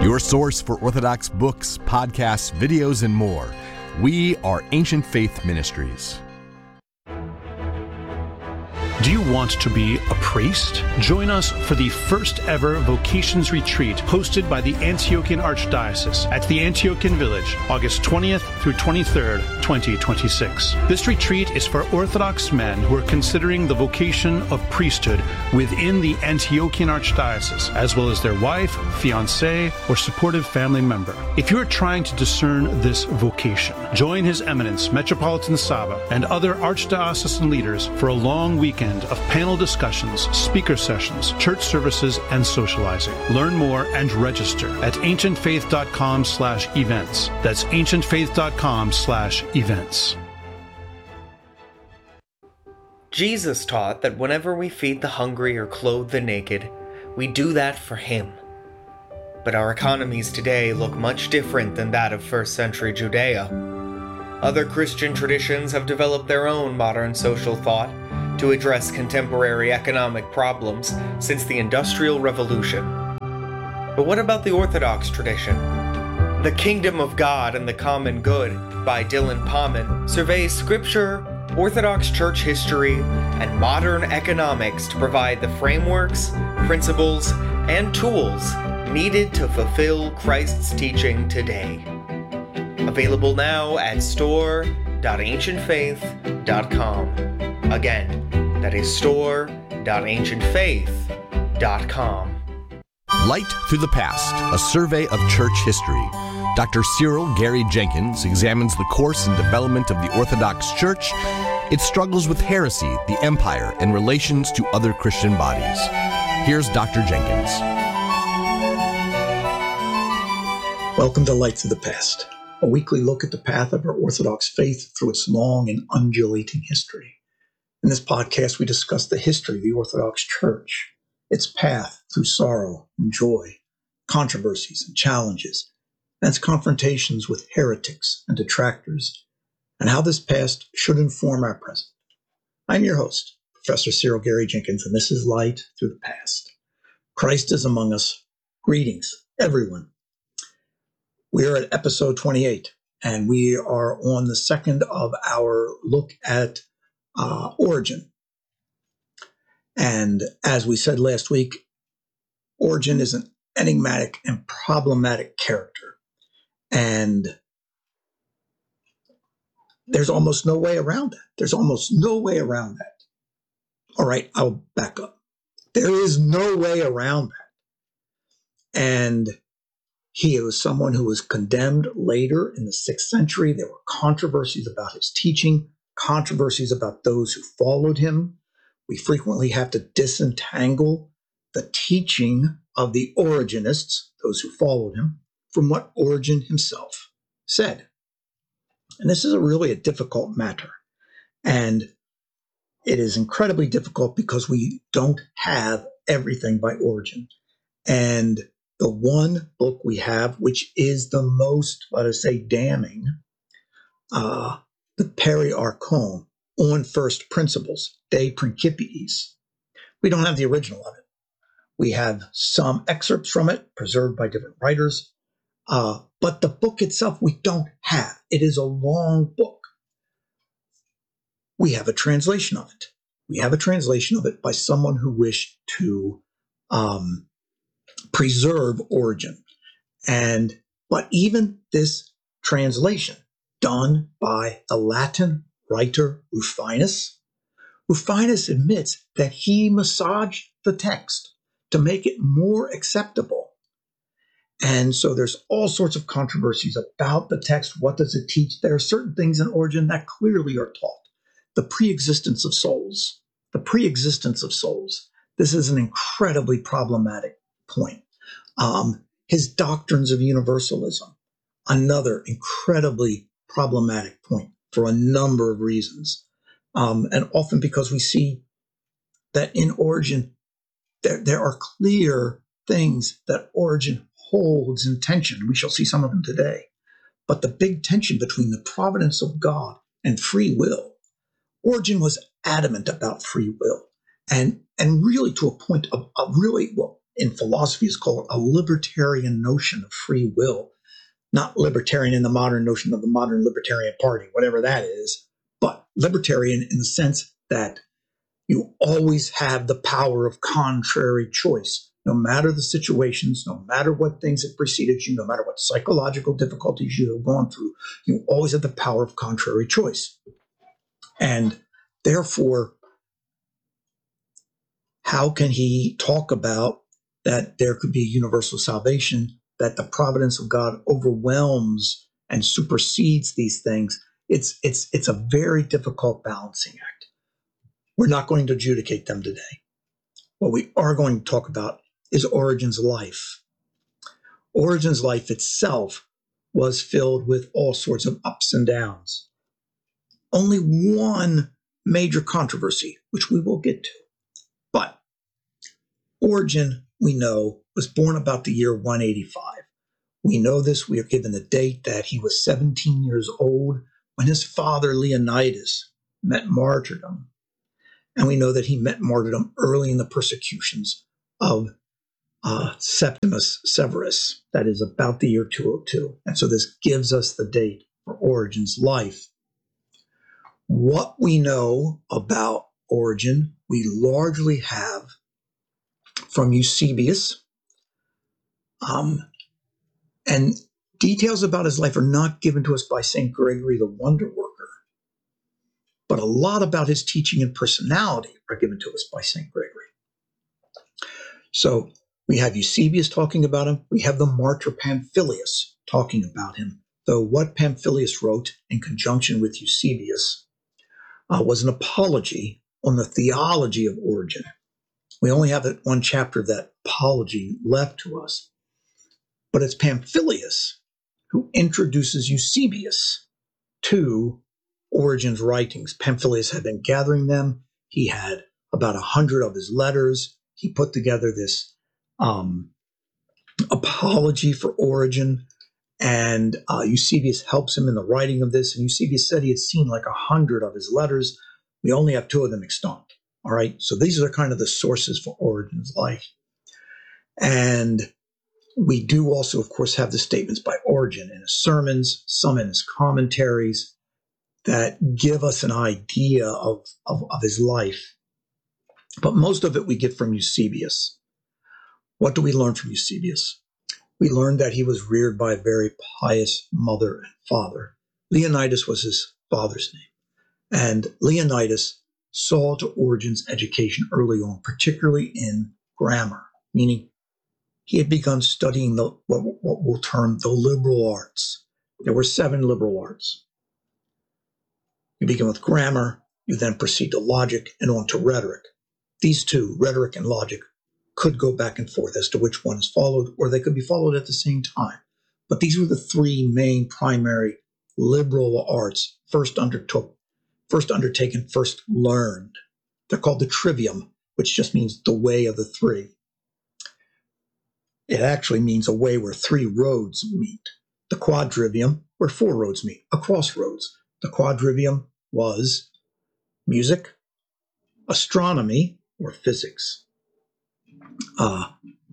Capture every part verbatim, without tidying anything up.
Your source for Orthodox books, podcasts, videos, and more. We are Ancient Faith Ministries. Do you want to be a priest? Join us for the first ever Vocations Retreat hosted by the Antiochian Archdiocese at the Antiochian Village, August twentieth through twenty-third, twenty twenty-six. This retreat is for Orthodox men who are considering the vocation of priesthood within the Antiochian Archdiocese, as well as their wife, fiancé, or supportive family member. If you are trying to discern this vocation, join His Eminence Metropolitan Saba and other archdiocesan leaders for a long weekend of panel discussions, speaker sessions, church services, and socializing. Learn more and register at ancientfaith.com slash events. That's ancientfaith.com slash events. Jesus taught that whenever we feed the hungry or clothe the naked, we do that for Him. But our economies today look much different than that of first century Judea. Other Christian traditions have developed their own modern social thought to address contemporary economic problems since the Industrial Revolution. But what about the Orthodox tradition? The Kingdom of God and the Common Good by Dylan Pauman surveys scripture, Orthodox church history, and modern economics to provide the frameworks, principles, and tools needed to fulfill Christ's teaching today. Available now at store dot ancient faith dot com. Again, that is store dot ancient faith dot com. Light Through the Past, a survey of church history. Doctor Cyril Gary Jenkins examines the course and development of the Orthodox Church, its struggles with heresy, the empire, and relations to other Christian bodies. Here's Doctor Jenkins. Welcome to Light Through the Past, a weekly look at the path of our Orthodox faith through its long and undulating history. In this podcast, we discuss the history of the Orthodox Church, its path through sorrow and joy, controversies and challenges, and its confrontations with heretics and detractors, and how this past should inform our present. I'm your host, Professor Cyril Gary Jenkins, and this is Light Through the Past. Christ is among us. Greetings, everyone. We are at episode twenty-eight, and we are on the second of our look at uh, Origen. And as we said last week, Origen is an enigmatic and problematic character. And there's almost no way around that. There's almost no way around that. All right, I'll back up. There is no way around that. And he was someone who was condemned later in the sixth century. There were controversies about his teaching, controversies about those who followed him. We frequently have to disentangle the teaching of the Origenists, those who followed him, from what Origen himself said. And this is a really a difficult matter. And it is incredibly difficult because we don't have everything by Origen. And the one book we have, which is the most, let us say, damning, uh, the Periarchon on First Principles, De Principiis. We don't have the original of it. We have some excerpts from it, preserved by different writers, uh, but the book itself we don't have. It is a long book. We have a translation of it. We have a translation of it by someone who wished to um, preserve Origen. And but even this translation, done by a Latin writer, Rufinus, Rufinus admits that he massaged the text to make it more acceptable. And so there's all sorts of controversies about the text. What does it teach? There are certain things in Origen that clearly are taught. The pre-existence of souls, the pre-existence of souls. This is an incredibly problematic point. Um, his doctrines of universalism, another incredibly problematic point for a number of reasons. Um, and often because we see that in Origen, there, there are clear things that Origen holds in tension. We shall see some of them today. But the big tension between the providence of God and free will, Origen was adamant about free will, and, and really to a point of, of really, well, in philosophy is called a libertarian notion of free will. Not libertarian in the modern notion of the modern libertarian party, whatever that is, but libertarian in the sense that you always have the power of contrary choice. No matter the situations, no matter what things have preceded you, no matter what psychological difficulties you have gone through, you always have the power of contrary choice. And therefore, how can he talk about that there could be universal salvation, that the providence of God overwhelms and supersedes these things? It's, it's, it's a very difficult balancing act. We're not going to adjudicate them today. What we are going to talk about is Origen's life. Origen's life itself was filled with all sorts of ups and downs. Only one major controversy, which we will get to. But Origen, we know, was born about the year one eighty-five. We know this. We are given the date that he was seventeen years old when his father, Leonidas, met martyrdom. And we know that he met martyrdom early in the persecutions of uh, Septimus Severus. That is about the year two oh two. And so this gives us the date for Origen's life. What we know about Origen, we largely have from Eusebius. Um, and details about his life are not given to us by Saint Gregory the Wonder Worker. But a lot about his teaching and personality are given to us by Saint Gregory. So we have Eusebius talking about him. We have the martyr Pamphilus talking about him. Though what Pamphilus wrote in conjunction with Eusebius uh, was an apology on the theology of Origen. We only have that one chapter of that apology left to us. But it's Pamphilus who introduces Eusebius to Origen's writings. Pamphilus had been gathering them. He had about a hundred of his letters. He put together this um, apology for Origen, and uh, Eusebius helps him in the writing of this. And Eusebius said he had seen like a hundred of his letters. We only have two of them extant. All right, so these are kind of the sources for Origen's life. And we do also, of course, have the statements by Origen in his sermons, some in his commentaries, that give us an idea of, of, of his life. But most of it we get from Eusebius. What do we learn from Eusebius? We learn that he was reared by a very pious mother and father. Leonidas was his father's name. And Leonidas saw to Origen's education early on, particularly in grammar, meaning he had begun studying the what, what we'll term the liberal arts. There were seven liberal arts. You begin with grammar, you then proceed to logic and on to rhetoric. These two, rhetoric and logic, could go back and forth as to which one is followed, or they could be followed at the same time. But these were the three main primary liberal arts first undertook, first undertaken, first learned. They're called the trivium, which just means the way of the three. It actually means a way where three roads meet. The quadrivium, where four roads meet, a crossroads. The quadrivium was music, astronomy, or physics, uh,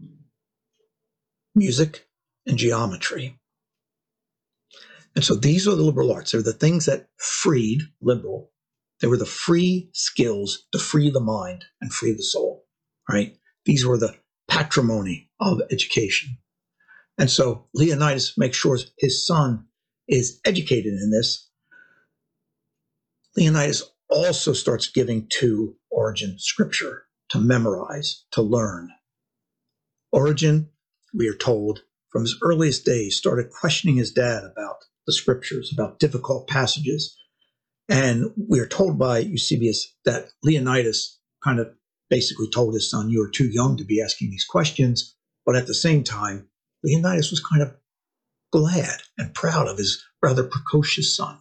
music, and geometry. And so these are the liberal arts. They're the things that freed, liberal, they were the free skills to free the mind and free the soul, right? These were the patrimony of education. And so Leonidas makes sure his son is educated in this. Leonidas also starts giving to Origen scripture to memorize, to learn. Origen, we are told, from his earliest days, started questioning his dad about the scriptures, about difficult passages. And we are told by Eusebius that Leonidas kind of basically told his son, you are too young to be asking these questions. But at the same time, Leonidas was kind of glad and proud of his rather precocious son.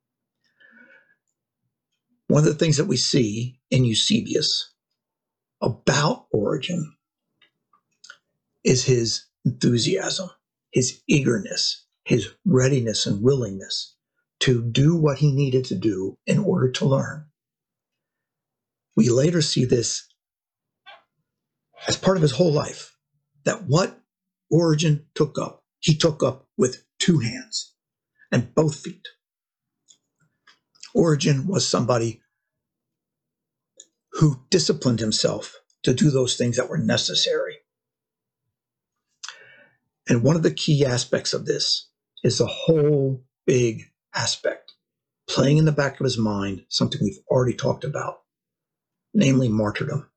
One of the things that we see in Eusebius about Origen is his enthusiasm, his eagerness, his readiness and willingness to do what he needed to do in order to learn. We later see this as part of his whole life. that what Origen took up, he took up with two hands and both feet. Origen was somebody who disciplined himself to do those things that were necessary. And one of the key aspects of this is the whole big aspect, playing in the back of his mind, something we've already talked about, namely martyrdom.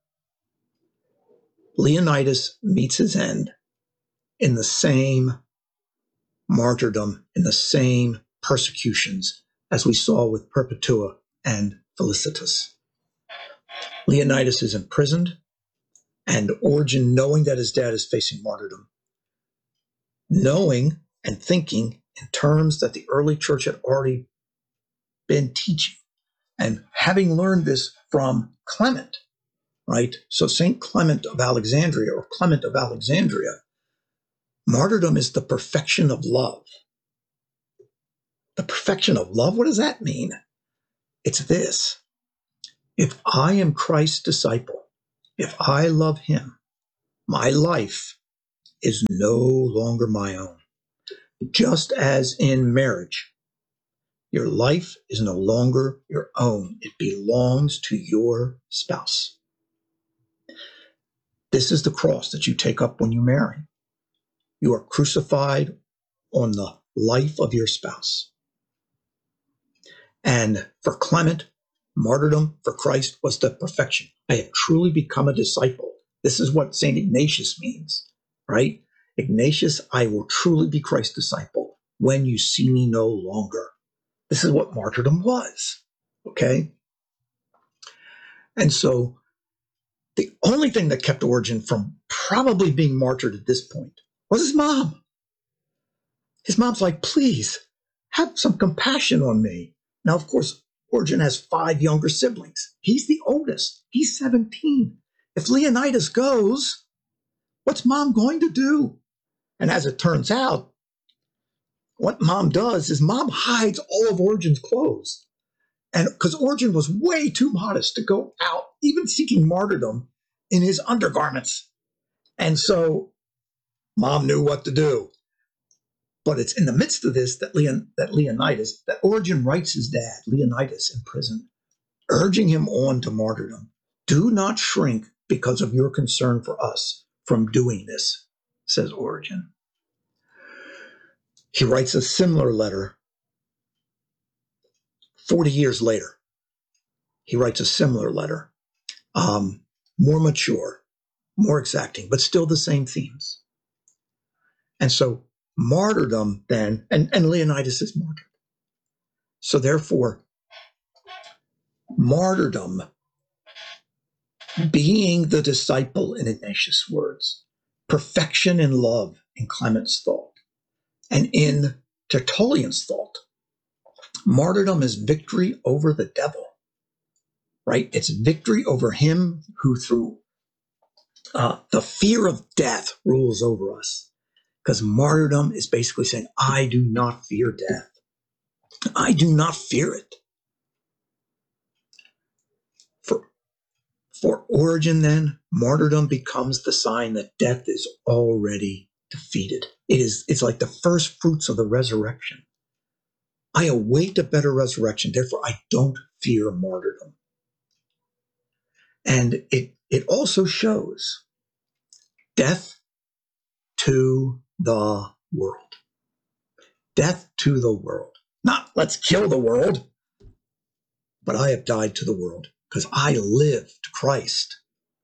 Leonidas meets his end in the same martyrdom, in the same persecutions as we saw with Perpetua and Felicitas. Leonidas is imprisoned, and Origen, knowing that his dad is facing martyrdom, knowing and thinking in terms that the early church had already been teaching, and having learned this from Clement, right? So Saint Clement of Alexandria, or Clement of Alexandria, martyrdom is the perfection of love. The perfection of love, what does that mean? It's this. If I am Christ's disciple, if I love him, my life is no longer my own. Just as in marriage, your life is no longer your own. It belongs to your spouse. This is the cross that you take up when you marry. You are crucified on the life of your spouse. And for Clement, martyrdom for Christ was the perfection. I have truly become a disciple. This is what Saint Ignatius means, right? Ignatius, I will truly be Christ's disciple when you see me no longer. This is what martyrdom was, okay? And so the only thing that kept Origen from probably being martyred at this point was his mom. His mom's like, please, have some compassion on me. Now, of course, Origen has five younger siblings. He's the oldest. He's seventeen. If Leonidas goes, what's mom going to do? And as it turns out, what mom does is mom hides all of Origen's clothes. And because Origen was way too modest to go out, even seeking martyrdom, in his undergarments. And so mom knew what to do. But it's in the midst of this that, Leon, that Leonidas, that Origen writes his dad, Leonidas, in prison, urging him on to martyrdom. Do not shrink because of your concern for us from doing this, says Origen. He writes a similar letter forty years later. He writes a similar letter, um, more mature, more exacting, but still the same themes. And so martyrdom then, and, and Leonidas is martyred. So therefore, martyrdom, being the disciple in Ignatius' words, perfection in love in Clement's thought, and in Tertullian's thought, martyrdom is victory over the devil, right? It's victory over him who through uh, the fear of death rules over us. Because martyrdom is basically saying, I do not fear death. I do not fear it. For, for Origen, then, martyrdom becomes the sign that death is already defeated. It is, it's like the first fruits of the resurrection. I await a better resurrection, therefore I don't fear martyrdom. And it, it also shows death to the world. Death to the world. Not let's kill the world, but I have died to the world because I lived Christ.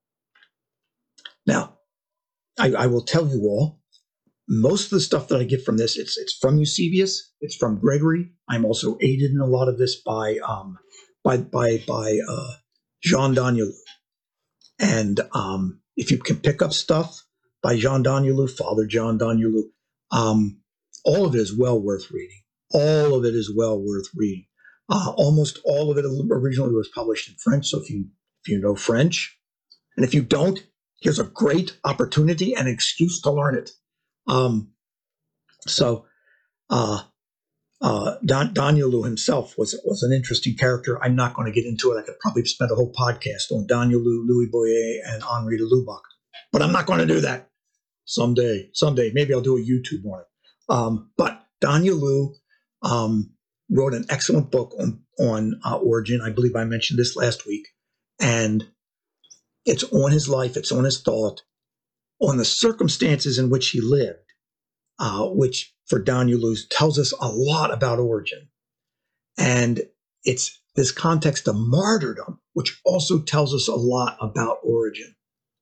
Now, I, I will tell you all, most of the stuff that I get from this, it's it's from Eusebius, it's from Gregory. I'm also aided in a lot of this by um by by by uh, Jean Danielou. And um, if you can pick up stuff by Jean Danielou, Father Jean Danielou, um, all of it is well worth reading. All of it is well worth reading. Uh, almost all of it originally was published in French. So if you if you know French, and if you don't, here's a great opportunity and excuse to learn it. Um, so uh, uh, Don, Danielou himself was was an interesting character. I'm not going to get into it. I could probably spend a whole podcast on Danielou, Louis Boyer, and Henri de Lubac, but I'm not going to do that. someday, someday, maybe I'll do a YouTube on it. Um, but Daniel Lu um, wrote an excellent book on, on uh, Origen. I believe I mentioned this last week. And it's on his life, it's on his thought, on the circumstances in which he lived, uh, which for Daniel Lu tells us a lot about Origen. And it's this context of martyrdom, which also tells us a lot about Origen.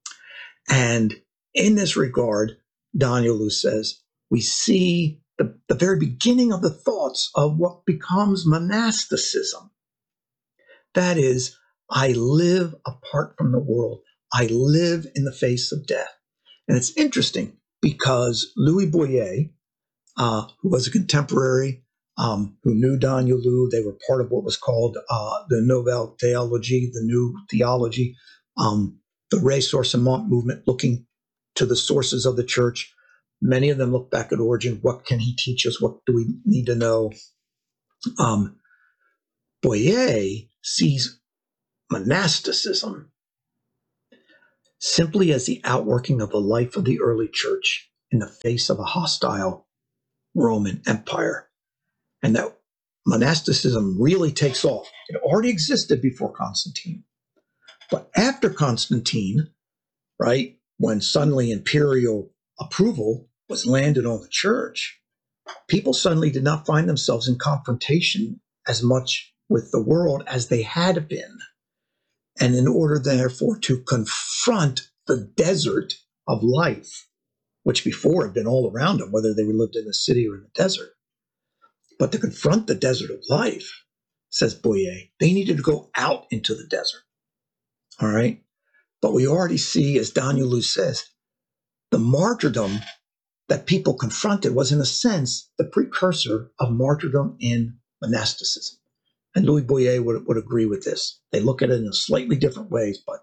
And in this regard, Daniel Lu says, we see the, the very beginning of the thoughts of what becomes monasticism. That is, I live apart from the world. I live in the face of death. And it's interesting because Louis Boyer, uh, who was a contemporary, um, who knew Daniel Lu, they were part of what was called uh, the Nouvelle Théologie, the New Theology, um, the ressourcement movement, looking to the sources of the church. Many of them look back at Origen. What can he teach us? What do we need to know? Um, Boyer sees monasticism simply as the outworking of the life of the early church in the face of a hostile Roman Empire. And that monasticism really takes off. It already existed before Constantine. But after Constantine, right, when suddenly imperial approval was landed on the church, people suddenly did not find themselves in confrontation as much with the world as they had been. And in order, therefore, to confront the desert of life, which before had been all around them, whether they lived in the city or in the desert, but to confront the desert of life, says Boyer, they needed to go out into the desert. All right? But we already see, as Daniel Lu says, the martyrdom that people confronted was, in a sense, the precursor of martyrdom in monasticism. And Louis Boyer would, would agree with this. They look at it in slightly different ways, but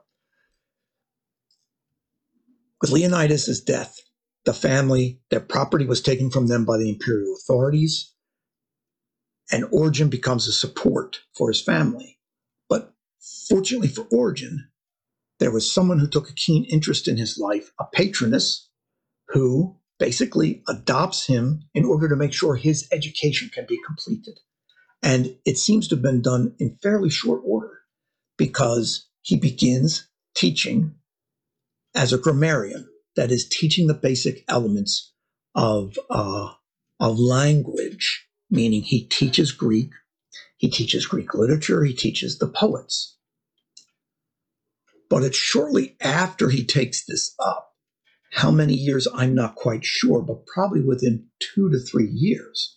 with Leonidas' death, the family, their property was taken from them by the imperial authorities, and Origen becomes a support for his family. But fortunately for Origen, there was someone who took a keen interest in his life, a patroness, who basically adopts him in order to make sure his education can be completed. And it seems to have been done in fairly short order because he begins teaching as a grammarian, that is, teaching the basic elements of, uh, of language, meaning he teaches Greek, he teaches Greek literature, he teaches the poets. But it's shortly after he takes this up, how many years, I'm not quite sure, but probably within two to three years,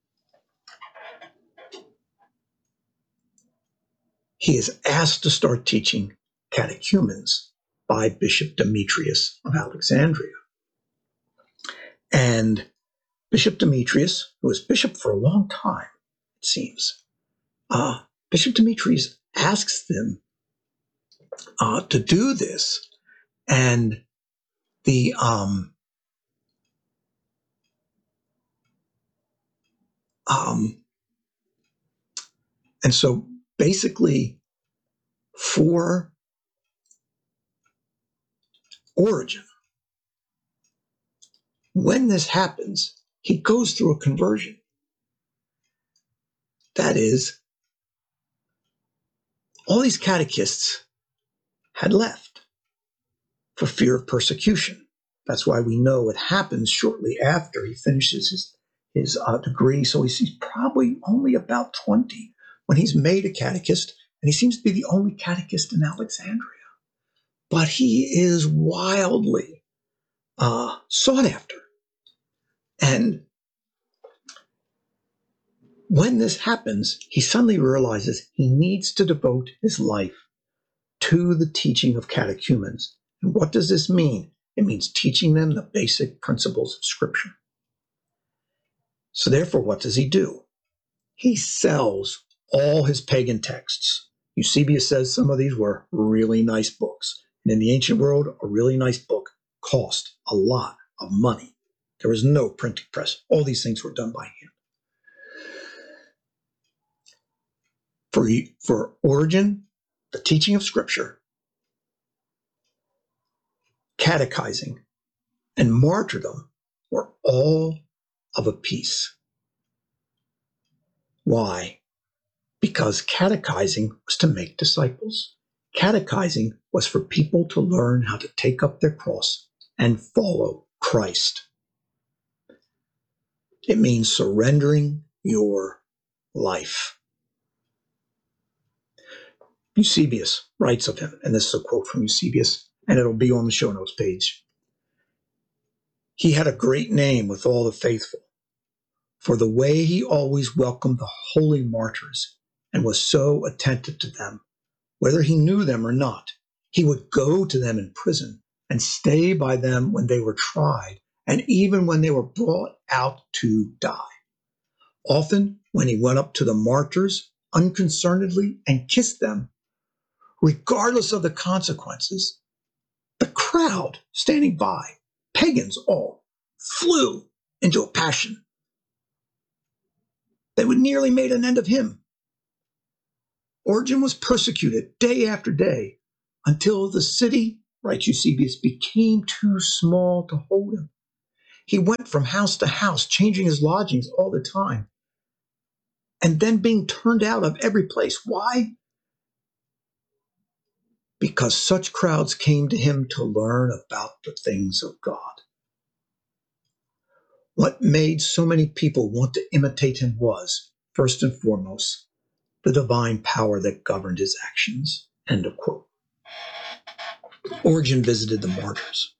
he is asked to start teaching catechumens by Bishop Demetrius of Alexandria. And Bishop Demetrius, who was bishop for a long time, it seems, uh, Bishop Demetrius asks them uh, to do this. And the um, um, and so basically for Origen, when this happens, he goes through a conversion. That is, all these catechists had left for fear of persecution. That's why we know it happens shortly after he finishes his, his uh, degree. So he's, he's probably only about twenty when he's made a catechist, and he seems to be the only catechist in Alexandria. But he is wildly uh, sought after. And when this happens, he suddenly realizes he needs to devote his life to the teaching of catechumens. And what does this mean? It means teaching them the basic principles of Scripture. So therefore, what does he do? He sells all his pagan texts. Eusebius says some of these were really nice books. And in the ancient world, a really nice book cost a lot of money. There was no printing press. All these things were done by hand. For, for Origen, the teaching of Scripture, catechizing and martyrdom were all of a piece. Why? Because catechizing was to make disciples. Catechizing was for people to learn how to take up their cross and follow Christ. It means surrendering your life. Eusebius writes of him, and this is a quote from Eusebius, and it'll be on the show notes page. He had a great name with all the faithful, for the way he always welcomed the holy martyrs and was so attentive to them, whether he knew them or not. He would go to them in prison and stay by them when they were tried, and even when they were brought out to die. Often, when he went up to the martyrs unconcernedly and kissed them, regardless of the consequences, the crowd standing by, pagans all, flew into a passion. They would nearly made an end of him. Origen was persecuted day after day until the city, writes Eusebius, became too small to hold him. He went from house to house, changing his lodgings all the time, and then being turned out of every place. Why? Because such crowds came to him to learn about the things of God. What made so many people want to imitate him was, first and foremost, the divine power that governed his actions. End of quote. Origen visited the martyrs.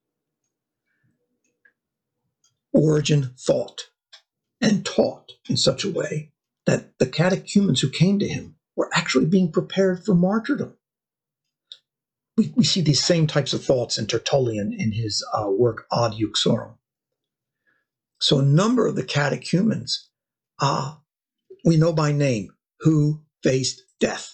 Origen thought and taught in such a way that the catechumens who came to him were actually being prepared for martyrdom. We, we see these same types of thoughts in Tertullian in his uh, work Ad Uxorum. So a number of the catechumens uh, we know by name who faced death.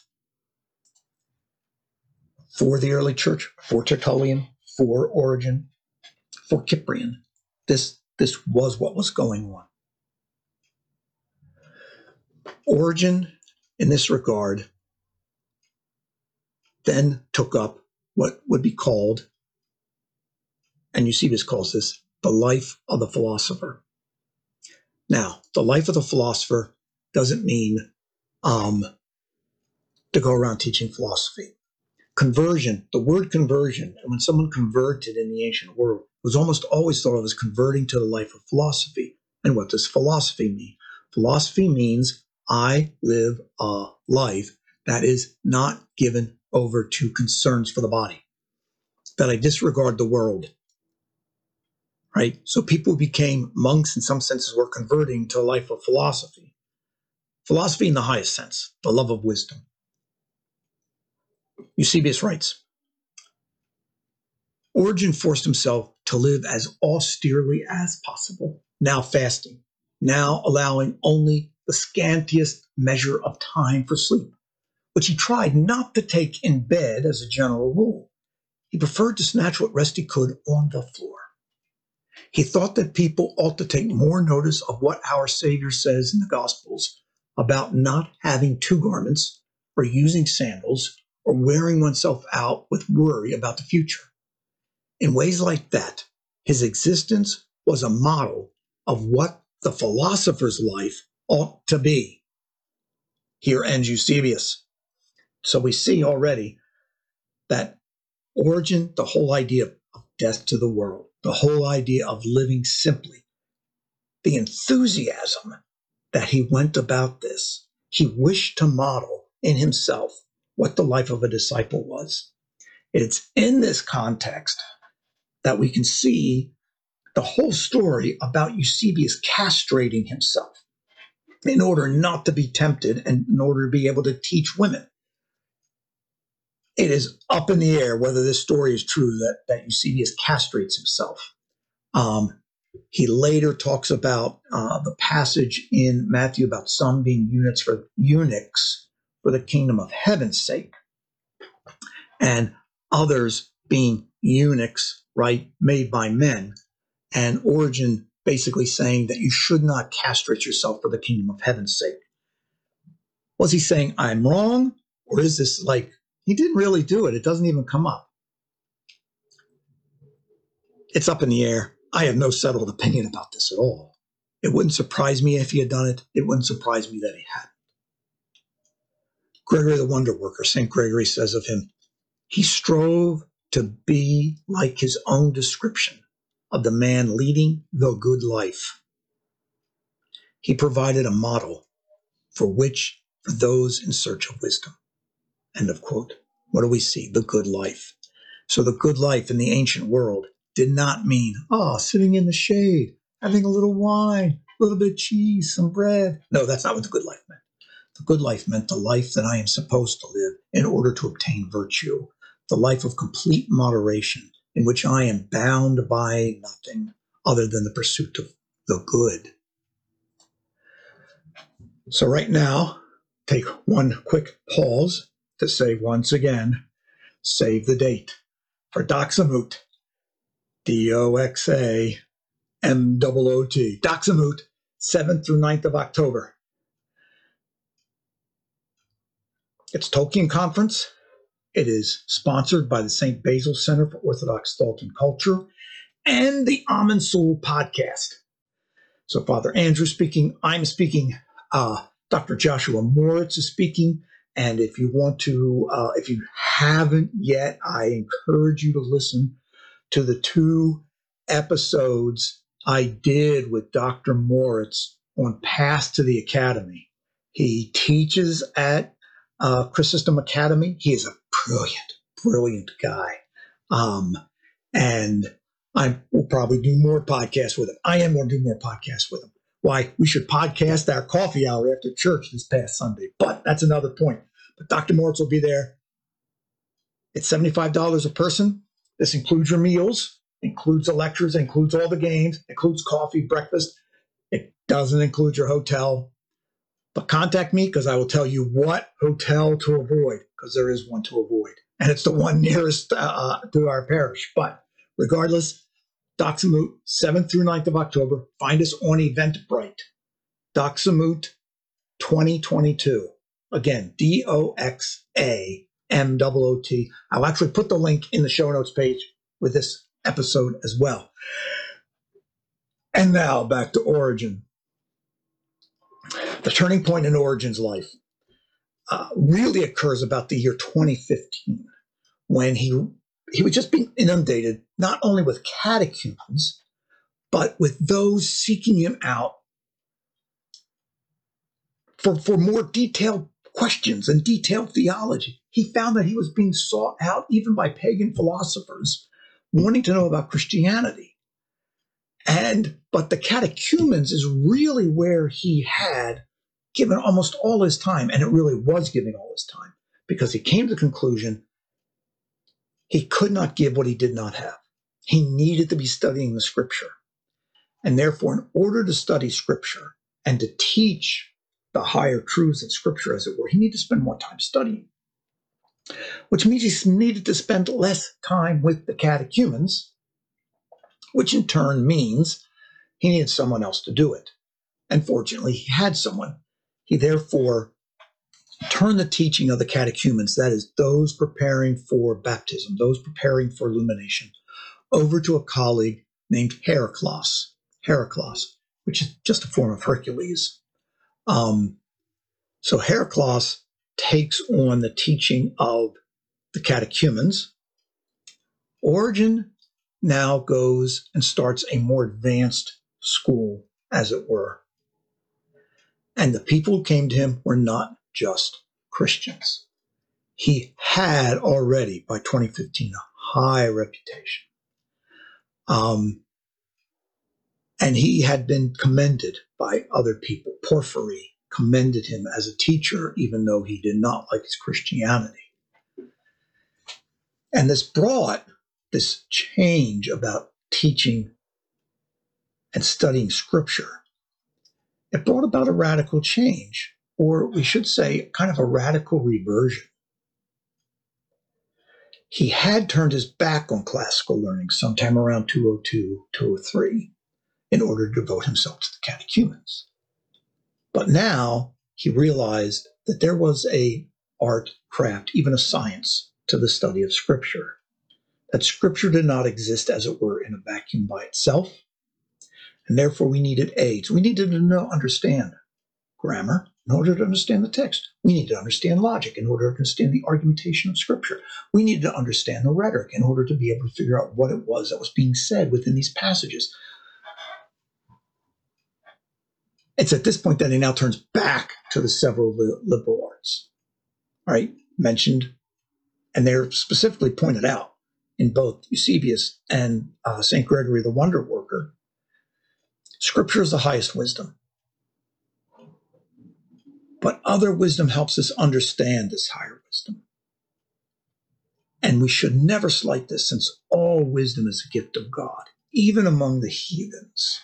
For the early church, for Tertullian, for Origen, for Cyprian, this, this was what was going on. Origen, in this regard, then took up what would be called, and Eusebius calls this, the life of the philosopher. Now, the life of the philosopher doesn't mean um, to go around teaching philosophy. Conversion, the word conversion, and when someone converted in the ancient world, was almost always thought of as converting to the life of philosophy. And what does philosophy mean? Philosophy means I live a life that is not given over to concerns for the body, that I disregard the world, right? So people who became monks in some senses were converting to a life of philosophy. Philosophy in the highest sense, the love of wisdom. Eusebius writes, Origen forced himself to live as austerely as possible, now fasting, now allowing only the scantiest measure of time for sleep, which he tried not to take in bed as a general rule. He preferred to snatch what rest he could on the floor. He thought that people ought to take more notice of what our Savior says in the Gospels about not having two garments, or using sandals, or wearing oneself out with worry about the future. In ways like that, his existence was a model of what the philosopher's life ought to be. Here ends Eusebius. So we see already that Origen, the whole idea of death to the world, the whole idea of living simply, the enthusiasm that he went about this, he wished to model in himself what the life of a disciple was. It's in this context that we can see the whole story about Eusebius castrating himself in order not to be tempted and in order to be able to teach women. It is up in the air whether this story is true that, that Eusebius castrates himself. Um, he later talks about uh, the passage in Matthew about some being eunuchs for eunuchs for the kingdom of heaven's sake, and others being eunuchs, right, made by men. And Origen basically saying that you should not castrate yourself for the kingdom of heaven's sake. Was he saying I'm wrong? Or is this like, he didn't really do it. It doesn't even come up. It's up in the air. I have no settled opinion about this at all. It wouldn't surprise me if he had done it. It wouldn't surprise me that he hadn't. Gregory the Wonder Worker, Saint Gregory says of him, he strove to be like his own description of the man leading the good life. He provided a model for which, for those in search of wisdom. End of quote. What do we see? The good life. So the good life in the ancient world did not mean, oh, sitting in the shade, having a little wine, a little bit of cheese, some bread. No, that's not what the good life meant. The good life meant the life that I am supposed to live in order to obtain virtue, the life of complete moderation in which I am bound by nothing other than the pursuit of the good. So right now, take one quick pause to say once again, save the date for Doxamut, D O X A M O O T, Doxamut, seventh through ninth of October. It's Tolkien Conference. It is sponsored by the Saint Basil Center for Orthodox Thought and Culture and the Amen Soul podcast. So Father Andrew speaking, I'm speaking, uh, Doctor Joshua Moritz is speaking, and if you want to, uh, if you haven't yet, I encourage you to listen to the two episodes I did with Doctor Moritz on Path to the Academy. He teaches at uh, Chrysostom Academy. He is a brilliant, brilliant guy. Um, and I will probably do more podcasts with him. I am going to do more podcasts with him. Why? We should podcast our coffee hour after church this past Sunday. But that's another point. But Doctor Moritz will be there. It's seventy-five dollars a person. This includes your meals, includes the lectures, includes all the games, includes coffee, breakfast. It doesn't include your hotel. But contact me because I will tell you what hotel to avoid, because there is one to avoid. And it's the one nearest uh, to our parish. But regardless, Doxamut, seventh through ninth of October. Find us on Eventbrite. Doxamut twenty twenty-two. Again, D O X A M O O T. I'll actually put the link in the show notes page with this episode as well. And now back to Origen. The turning point in Origen's life uh, really occurs about the year twenty fifteen, when he he was just being inundated not only with catechumens, but with those seeking him out for, for more detailed questions and detailed theology. He found that he was being sought out even by pagan philosophers wanting to know about Christianity. And but the catechumens is really where he had given almost all his time, and it really was giving all his time, because he came to the conclusion he could not give what he did not have. He needed to be studying the scripture. And therefore, in order to study scripture and to teach the higher truths of scripture, as it were, he needed to spend more time studying, which means he needed to spend less time with the catechumens, which in turn means he needed someone else to do it. And fortunately, he had someone. He therefore turned the teaching of the catechumens, that is, those preparing for baptism, those preparing for illumination, over to a colleague named Heracles, Heracles, which is just a form of Hercules. Um, so Heracles takes on the teaching of the catechumens. Origen now goes and starts a more advanced school, as it were. And the people who came to him were not just Christians. He had already, by twenty fifteen, a high reputation. Um, and he had been commended by other people. Porphyry commended him as a teacher, even though he did not like his Christianity. And this brought this change about teaching and studying scripture. It brought about a radical change, or we should say kind of a radical reversion. He had turned his back on classical learning sometime around two oh two, two oh three in order to devote himself to the catechumens. But now he realized that there was a art, craft, even a science to the study of scripture. that Scripture did not exist, as it were, in a vacuum by itself, and therefore we needed aids. We needed to know, understand grammar in order to understand the text. We needed to understand logic in order to understand the argumentation of Scripture. We needed to understand the rhetoric in order to be able to figure out what it was that was being said within these passages. It's at this point that he now turns back to the several liberal arts, right? Mentioned, and they're specifically pointed out in both Eusebius and uh, Saint Gregory the Wonder Worker. Scripture is the highest wisdom. But other wisdom helps us understand this higher wisdom. And we should never slight this, since all wisdom is a gift of God, even among the heathens.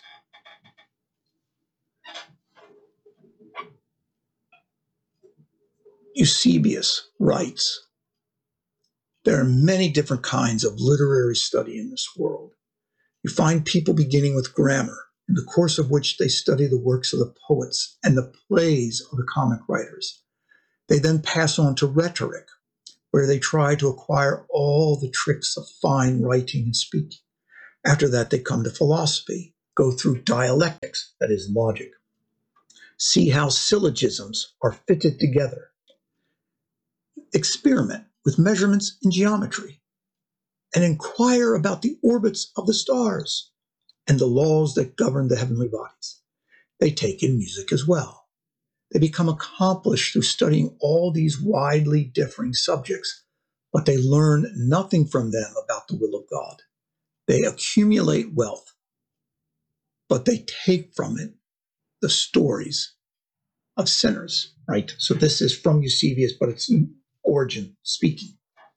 Eusebius writes, there are many different kinds of literary study in this world. You find people beginning with grammar, in the course of which they study the works of the poets and the plays of the comic writers. They then pass on to rhetoric, where they try to acquire all the tricks of fine writing and speaking. After that, they come to philosophy, go through dialectics, that is logic, see how syllogisms are fitted together, experiment with measurements in geometry, and inquire about the orbits of the stars and the laws that govern the heavenly bodies. They take in music as well. They become accomplished through studying all these widely differing subjects, but they learn nothing from them about the will of God. They accumulate wealth, but they take from it the stories of sinners, right? So this is from Eusebius, but it's Origen speaking.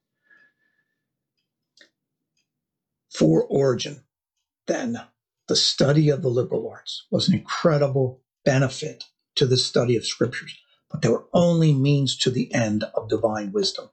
For Origen, then, the study of the liberal arts was an incredible benefit to the study of scriptures, but they were only means to the end of divine wisdom.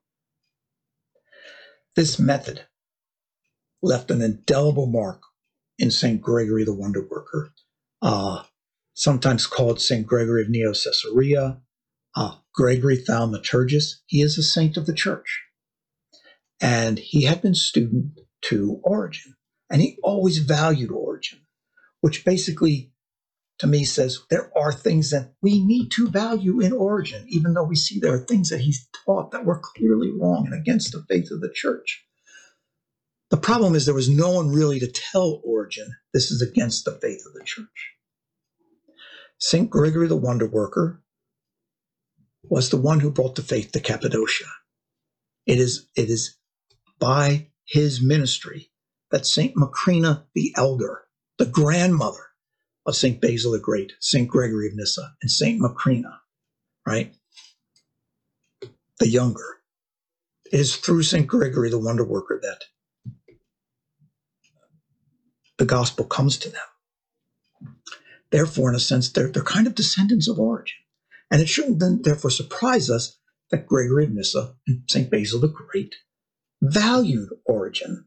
This method left an indelible mark in Saint Gregory the Wonder Worker, uh, sometimes called Saint Gregory of Neo-Caesarea, uh, Gregory Thaumaturgus. He is a saint of the church, and he had been student to Origen, and he always valued Origen, which basically, to me, says there are things that we need to value in Origen, even though we see there are things that he's taught that were clearly wrong and against the faith of the church. The problem is there was no one really to tell Origen this is against the faith of the church. Saint Gregory the Wonder Worker was the one who brought the faith to Cappadocia. It is, it is by his ministry that Saint Macrina the Elder, the grandmother of Saint Basil the Great, Saint Gregory of Nyssa, and Saint Macrina, right, the younger, it is through Saint Gregory the Wonder Worker that the gospel comes to them. Therefore, in a sense, they're, they're kind of descendants of Origen. And it shouldn't then therefore surprise us that Gregory of Nyssa and Saint Basil the Great valued Origen.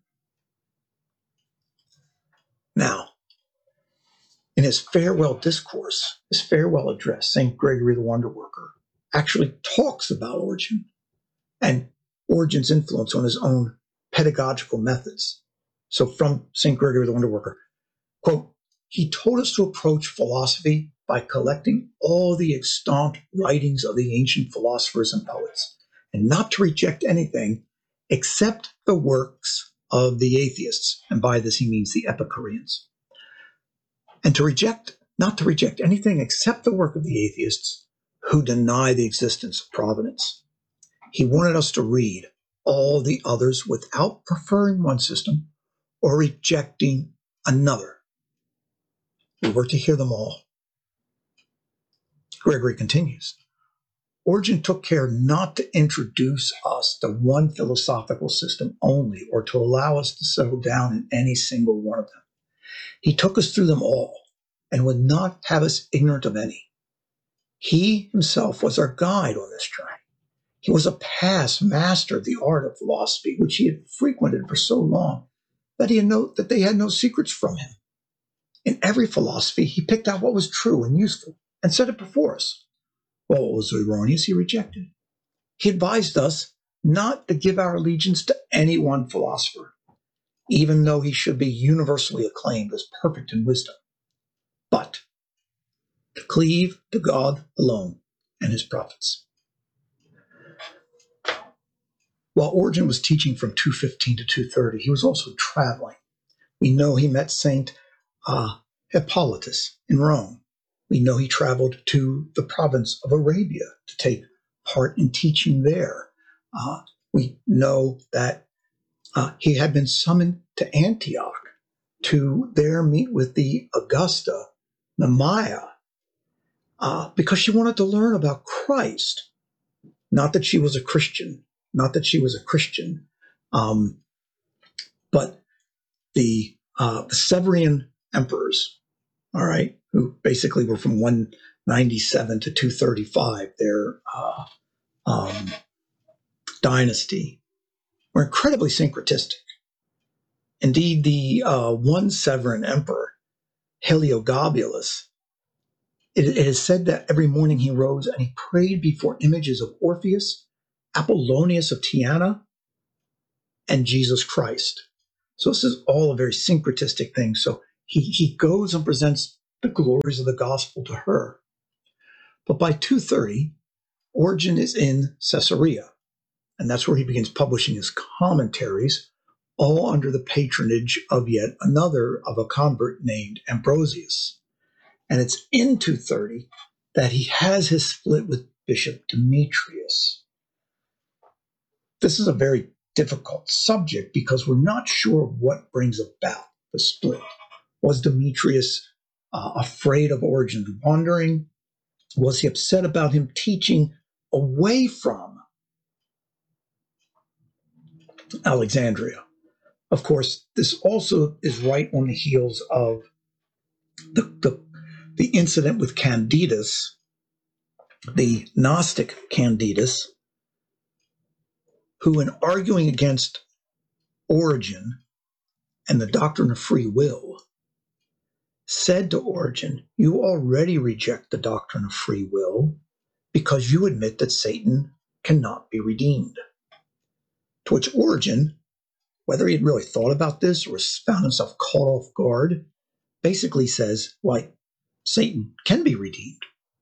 Now, in his farewell discourse, his farewell address, Saint Gregory the Wonder Worker actually talks about Origen and Origen's influence on his own pedagogical methods. So from Saint Gregory the Wonder Worker, quote, he told us to approach philosophy by collecting all the extant writings of the ancient philosophers and poets, and not to reject anything except the works of the atheists, and by this he means the Epicureans. And to reject, not to reject anything except the work of the atheists who deny the existence of providence. He wanted us to read all the others without preferring one system or rejecting another. We were to hear them all. Gregory continues, Origen took care not to introduce us to one philosophical system only, or to allow us to settle down in any single one of them. He took us through them all and would not have us ignorant of any. He himself was our guide on this journey. He was a past master of the art of philosophy, which he had frequented for so long that he had no, that they had no secrets from him. In every philosophy, he picked out what was true and useful and set it before us. What was erroneous, he rejected. He advised us not to give our allegiance to any one philosopher, even though he should be universally acclaimed as perfect in wisdom, but to cleave to God alone and his prophets. While Origen was teaching from two fifteen to two thirty, he was also traveling. We know he met Saint uh, Hippolytus in Rome. We know he traveled to the province of Arabia to take part in teaching there. Uh, we know that uh, he had been summoned to Antioch to there meet with the Augusta Mamaea uh, because she wanted to learn about Christ. Not that she was a Christian, not that she was a Christian, um, but the, uh, the Severian emperors, all right, who basically were from one ninety-seven to two thirty-five, their uh, um, dynasty, were incredibly syncretistic. Indeed, the uh, one Severan emperor, Heliogabalus, it, it is said that every morning he rose and he prayed before images of Orpheus, Apollonius of Tyana, and Jesus Christ. So this is all a very syncretistic thing. So he, he goes and presents the glories of the gospel to her. But by two thirty, Origen is in Caesarea, and that's where he begins publishing his commentaries, all under the patronage of yet another of a convert named Ambrosius. And it's in two thirty that he has his split with Bishop Demetrius. This is a very difficult subject because we're not sure what brings about the split. Was Demetrius uh, afraid of Origen's wandering? Was he upset about him teaching away from Alexandria? Of course, this also is right on the heels of the, the, the incident with Candidus, the Gnostic Candidus, who in arguing against Origen and the doctrine of free will, said to Origen, you already reject the doctrine of free will because you admit that Satan cannot be redeemed. To which Origen, whether he had really thought about this or found himself caught off guard, basically says, why, Satan can be redeemed.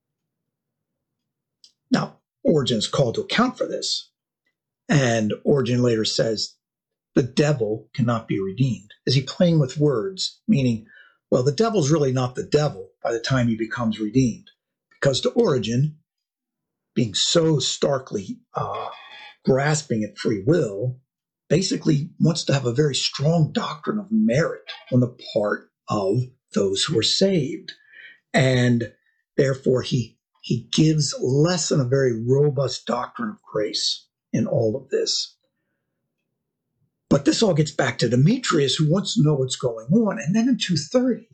Now, Origen is called to account for this, and Origen later says, the devil cannot be redeemed. Is he playing with words, meaning, well, the devil's really not the devil by the time he becomes redeemed? Because to Origen, being so starkly uh, grasping at free will, basically wants to have a very strong doctrine of merit on the part of those who are saved. And therefore, he, he gives less than a very robust doctrine of grace in all of this. But this all gets back to Demetrius, who wants to know what's going on. And then in two thirty,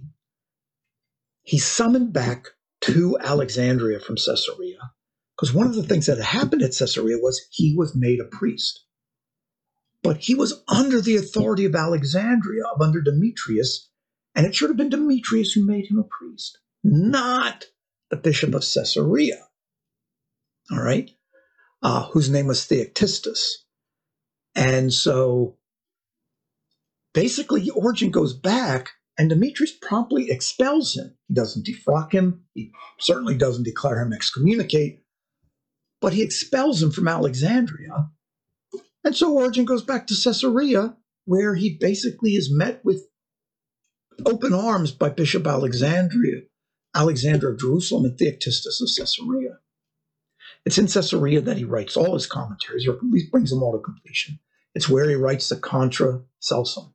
he's summoned back to Alexandria from Caesarea, because one of the things that had happened at Caesarea was he was made a priest. But he was under the authority of Alexandria, of under Demetrius, and it should have been Demetrius who made him a priest, not the bishop of Caesarea, all right, uh, whose name was Theoctistus. And so basically, Origen goes back, and Demetrius promptly expels him. He doesn't defrock him. He certainly doesn't declare him excommunicate, but he expels him from Alexandria. And so Origen goes back to Caesarea, where he basically is met with open arms by Bishop Alexandria, Alexander of Jerusalem, and Theoctistus of Caesarea. It's in Caesarea that he writes all his commentaries, or at least brings them all to completion. It's where he writes the Contra Celsum.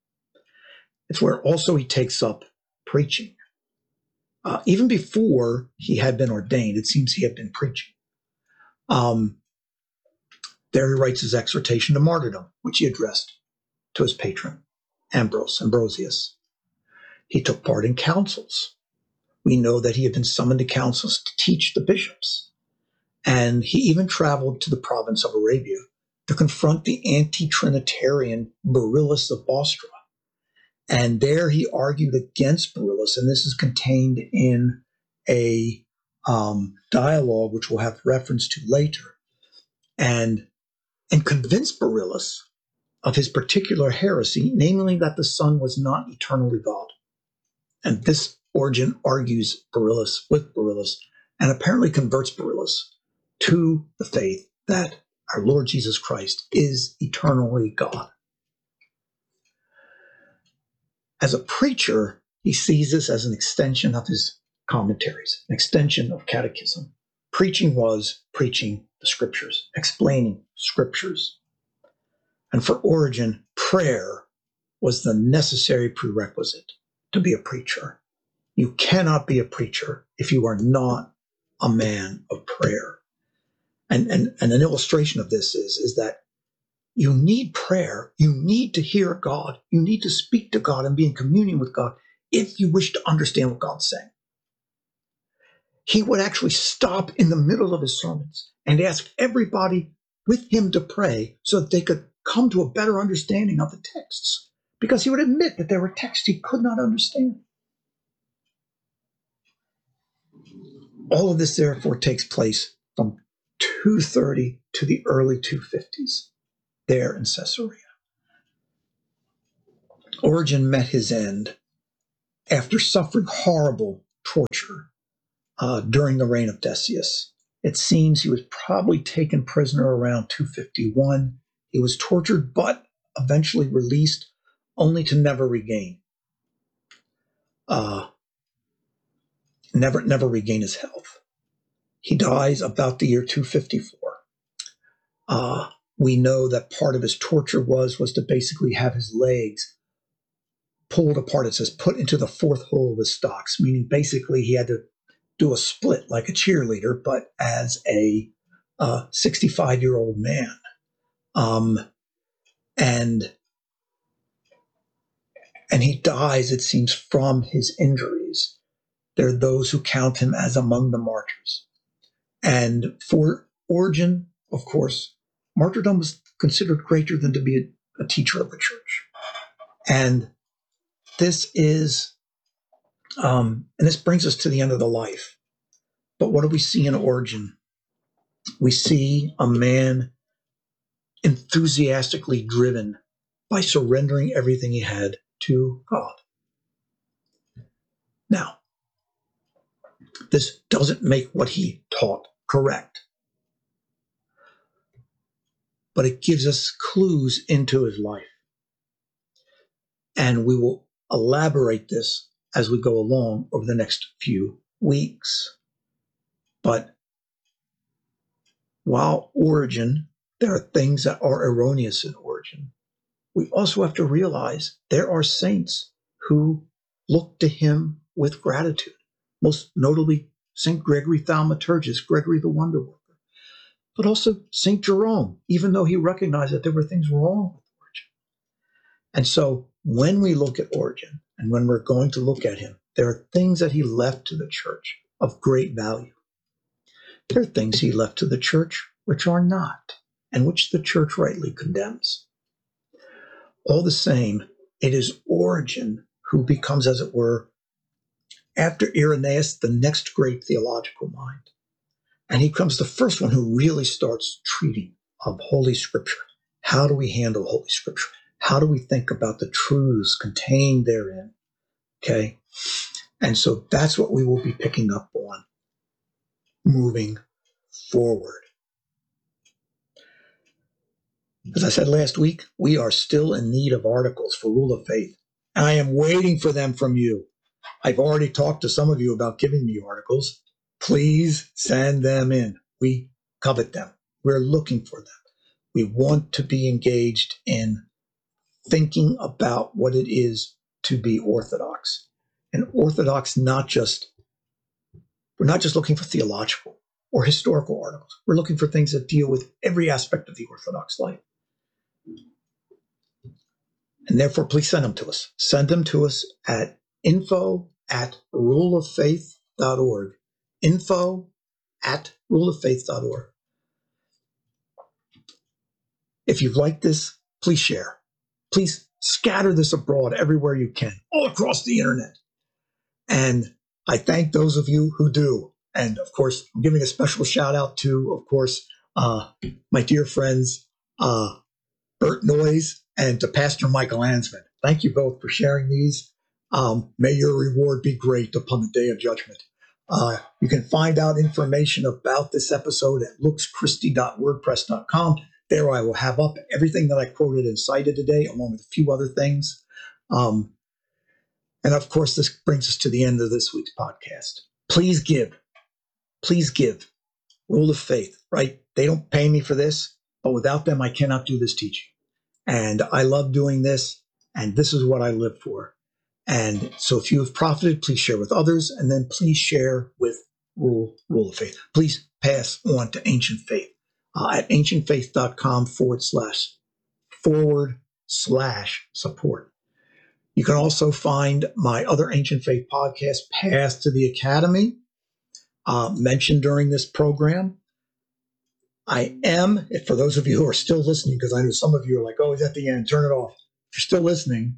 It's where also he takes up preaching. Uh, even before he had been ordained, it seems he had been preaching. Um, there he writes his exhortation to martyrdom, which he addressed to his patron, Ambrose, Ambrosius. He took part in councils. We know that he had been summoned to councils to teach the bishops. And he even traveled to the province of Arabia to confront the anti-Trinitarian Beryllus of Bostra. And there he argued against Beryllus, and this is contained in a um, dialogue which we'll have reference to later, and, and convinced Beryllus of his particular heresy, namely that the Son was not eternally God. And this Origen argues Beryllus with Beryllus and apparently converts Beryllus to the faith that our Lord Jesus Christ is eternally God. As a preacher, he sees this as an extension of his commentaries, an extension of catechism. Preaching was preaching the scriptures, explaining scriptures. And for Origen, prayer was the necessary prerequisite to be a preacher. You cannot be a preacher if you are not a man of prayer. And, and, and an illustration of this is, is that you need prayer. You need to hear God. You need to speak to God and be in communion with God if you wish to understand what God's saying. He would actually stop in the middle of his sermons and ask everybody with him to pray so that they could come to a better understanding of the texts, because he would admit that there were texts he could not understand. All of this, therefore, takes place from two thirty to the early two fifties there in Caesarea. Origen met his end after suffering horrible torture uh, during the reign of Decius. It seems he was probably taken prisoner around two fifty-one. He was tortured, but eventually released, only to never regain, uh, never, never regain his health. He dies about the year two fifty-four. Uh, we know that part of his torture was, was to basically have his legs pulled apart. It says put into the fourth hole of his stocks, meaning basically he had to do a split like a cheerleader, but as a uh, sixty-five-year-old man. Um, and, and he dies, it seems, from his injuries. There are those who count him as among the martyrs. And for Origen, of course, martyrdom was considered greater than to be a, a teacher of the church. And this is, um, and this brings us to the end of the life. But what do we see in Origen? We see a man enthusiastically driven by surrendering everything he had to God. Now, this doesn't make what he taught correct, but it gives us clues into his life. And we will elaborate this as we go along over the next few weeks. But while Origen, there are things that are erroneous in Origen, we also have to realize there are saints who look to him with gratitude, most notably Saint Gregory Thaumaturgus, Gregory the Wonder Worker, but also Saint Jerome, even though he recognized that there were things wrong with Origen. And so when we look at Origen, and when we're going to look at him, there are things that he left to the church of great value. There are things he left to the church which are not, and which the church rightly condemns. All the same, it is Origen who becomes, as it were, after Irenaeus, the next great theological mind. And he becomes the first one who really starts treating of Holy Scripture. How do we handle Holy Scripture? How do we think about the truths contained therein? Okay? And so that's what we will be picking up on moving forward. As I said last week, we are still in need of articles for Rule of Faith. And I am waiting for them from you. I've already talked to some of you about giving me articles. Please send them in. We covet them. We're looking for them. We want to be engaged in thinking about what it is to be Orthodox. And Orthodox, not just, we're not just looking for theological or historical articles. We're looking for things that deal with every aspect of the Orthodox life. And therefore, please send them to us. Send them to us at info at rule of faith dot org. Info at rule of faith dot org. If you've liked this, please share. Please scatter this abroad everywhere you can, all across the internet. And I thank those of you who do. And of course, I'm giving a special shout out to, of course, uh, my dear friends, uh, Bert Noyes and to Pastor Michael Ansman. Thank you both for sharing these. Um, may your reward be great upon the day of judgment. Uh, you can find out information about this episode at looks christie dot wordpress dot com. There I will have up everything that I quoted and cited today, along with a few other things. Um, and of course, this brings us to the end of this week's podcast. Please give. Please give. Rule of faith, right? They don't pay me for this, but without them, I cannot do this teaching. And I love doing this, and this is what I live for. And so if you have profited, please share with others, and then please share with Rule, Rule of Faith. Please pass on to Ancient Faith uh, at ancientfaith.com forward slash forward slash support. You can also find my other Ancient Faith podcast, Path to the Academy, uh, mentioned during this program. I am, for those of you who are still listening, because I know some of you are like, oh, it's at the end, turn it off. If you're still listening,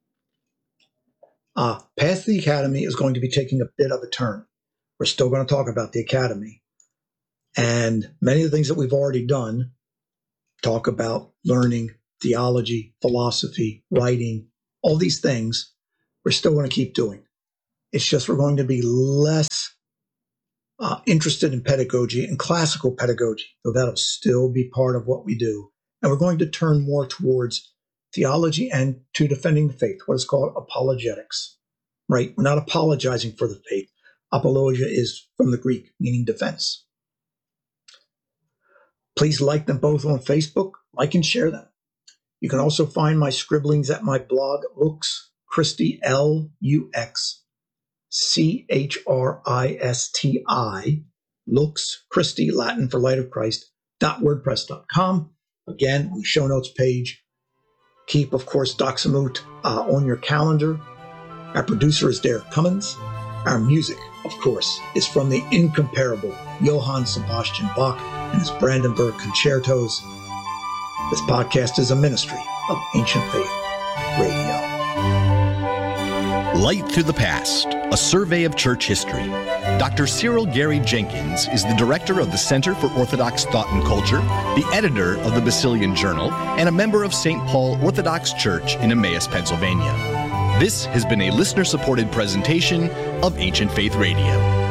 uh, Path to the Academy is going to be taking a bit of a turn. We're still going to talk about the Academy. And many of the things that we've already done talk about learning, theology, philosophy, writing, all these things, we're still going to keep doing. It's just we're going to be less Uh, interested in pedagogy and classical pedagogy, so that'll still be part of what we do. And we're going to turn more towards theology and to defending the faith, what is called apologetics, right? We're not apologizing for the faith. Apologia is from the Greek, meaning defense. Please like them both on Facebook, like and share them. You can also find my scribblings at my blog, Lux Christie, L U X C H R I S T I, Lux Christie, Latin for Light of Christ, dot wordpress dot com. Again, on the show notes page. Keep, of course, Doxamut uh, on your calendar. Our producer is Derek Cummins. Our music, of course, is from the incomparable Johann Sebastian Bach and his Brandenburg Concertos. This podcast is a ministry of Ancient Faith Radio. Light Through the Past, a survey of church history. Doctor Cyril Gary Jenkins is the director of the Center for Orthodox Thought and Culture, the editor of the Basilian Journal, and a member of Saint Paul Orthodox Church in Emmaus, Pennsylvania. This has been a listener-supported presentation of Ancient Faith Radio.